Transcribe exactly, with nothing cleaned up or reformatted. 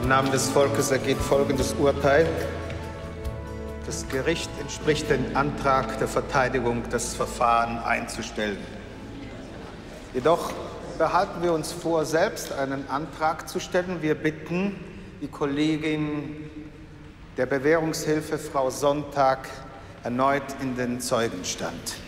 Im Namen des Volkes ergeht folgendes Urteil. Das Gericht entspricht dem Antrag der Verteidigung, das Verfahren einzustellen. Jedoch behalten wir uns vor, selbst einen Antrag zu stellen. Wir bitten die Kollegin der Bewährungshilfe, Frau Sonntag, erneut in den Zeugenstand.